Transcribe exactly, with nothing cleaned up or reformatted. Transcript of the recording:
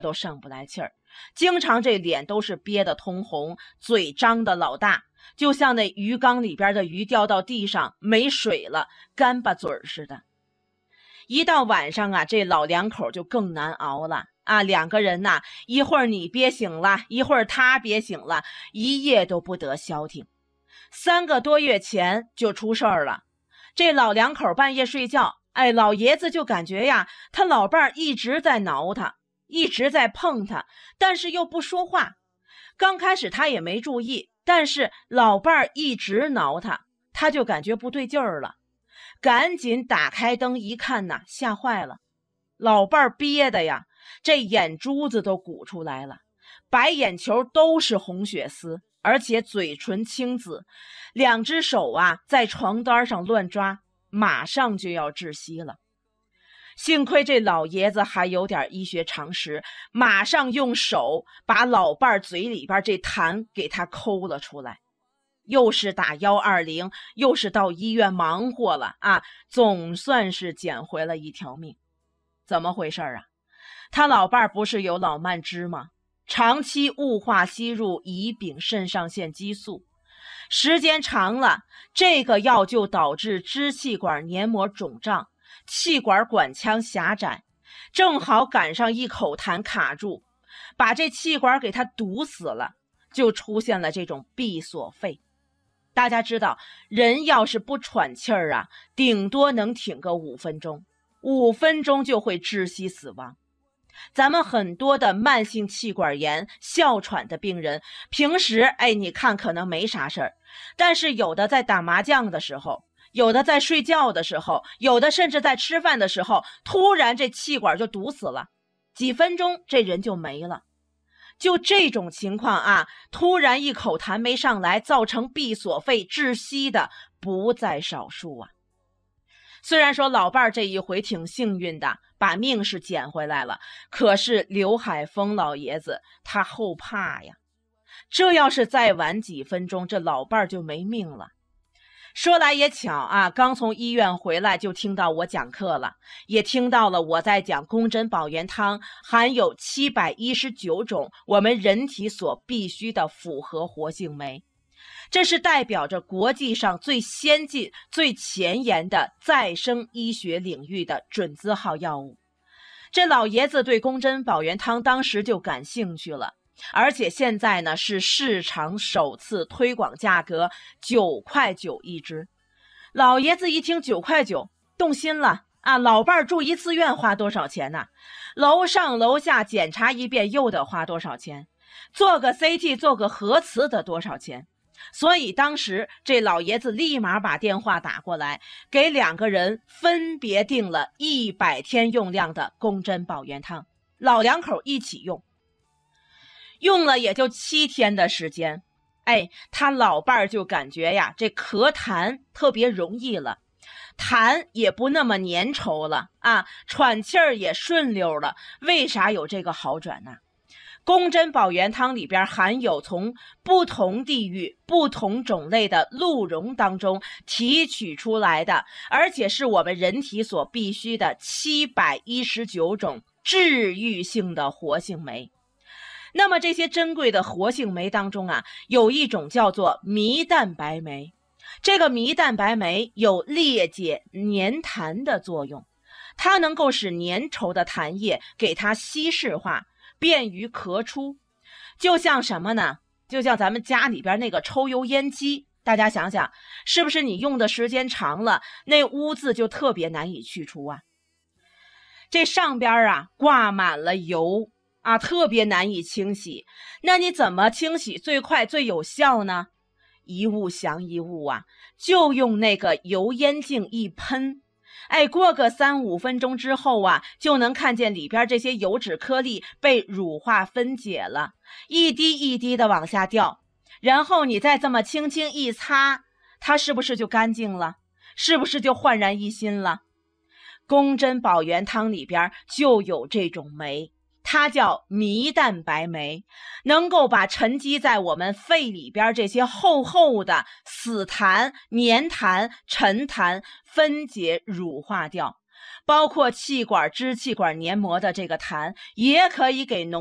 都上不来气儿，经常这脸都是憋得通红，嘴张得老大，就像那鱼缸里边的鱼掉到地上没水了，干巴嘴似的。一到晚上啊，这老两口就更难熬了啊！两个人呐、啊，一会儿你憋醒了，一会儿他憋醒了，一夜都不得消停。三个多月前就出事儿了，这老两口半夜睡觉，哎，老爷子就感觉呀，他老伴儿一直在挠他，一直在碰他，但是又不说话。刚开始他也没注意，但是老伴儿一直挠他，他就感觉不对劲儿了。赶紧打开灯一看呐，吓坏了，老伴儿憋的呀，这眼珠子都鼓出来了，白眼球都是红血丝，而且嘴唇青紫，两只手啊在床单上乱抓，马上就要窒息了。幸亏这老爷子还有点医学常识，马上用手把老伴儿嘴里边这痰给他抠了出来。又是打一二零，又是到医院忙活了啊，总算是捡回了一条命。怎么回事啊？他老伴儿不是有老慢支吗？长期雾化吸入乙丙肾上腺激素，时间长了，这个药就导致支气管黏膜肿胀，气管管腔狭窄，正好赶上一口痰卡住，把这气管给它堵死了，就出现了这种闭锁肺。大家知道，人要是不喘气儿啊，顶多能挺个五分钟，五分钟就会窒息死亡。咱们很多的慢性气管炎、哮喘的病人，平时哎，你看可能没啥事儿，但是有的在打麻将的时候，有的在睡觉的时候，有的甚至在吃饭的时候，突然这气管就堵死了，几分钟这人就没了。就这种情况啊，突然一口痰没上来，造成闭锁肺窒息的不在少数啊。虽然说老伴儿这一回挺幸运的，把命是捡回来了，可是刘海峰老爷子他后怕呀，这要是再晚几分钟，这老伴儿就没命了。说来也巧啊，刚从医院回来就听到我讲课了，也听到了我在讲宫针保元汤含有七百一十九种我们人体所必需的复合活性酶，这是代表着国际上最先进、最前沿的再生医学领域的准字号药物。这老爷子对宫针保元汤当时就感兴趣了，而且现在呢是市场首次推广价格九块九一支。老爷子一听九块九，动心了啊！老伴儿住一次院花多少钱呢、啊？楼上楼下检查一遍又得花多少钱？做个 C T 做个核磁得多少钱？所以当时这老爷子立马把电话打过来，给两个人分别订了一百天用量的宫针保元汤，老两口一起用。用了也就七天的时间，哎，他老伴儿就感觉呀，这咳痰特别容易了，痰也不那么粘稠了啊，喘气儿也顺溜了。为啥有这个好转呢？宫针保元汤里边含有从不同地域、不同种类的鹿茸当中提取出来的，而且是我们人体所必需的七百一十九种治愈性的活性酶。那么这些珍贵的活性酶当中啊，有一种叫做醚蛋白酶，这个醚蛋白酶有裂解粘痰的作用，它能够使粘稠的痰液给它稀释化，便于咳出。就像什么呢？就像咱们家里边那个抽油烟机，大家想想，是不是你用的时间长了，那污渍就特别难以去除啊？这上边啊挂满了油啊，特别难以清洗。那你怎么清洗最快最有效呢？一物降一物啊，就用那个油烟镜一喷，哎，过个三五分钟之后啊，就能看见里边这些油脂颗粒被乳化分解了，一滴一滴的往下掉，然后你再这么轻轻一擦，它是不是就干净了？是不是就焕然一新了？宫针保元汤里边就有这种酶，它叫醚蛋白酶，能够把沉积在我们肺里边这些厚厚的死痰、粘痰、沉痰分解乳化掉， 包括气管、支气管黏膜的这个痰，也可以给脓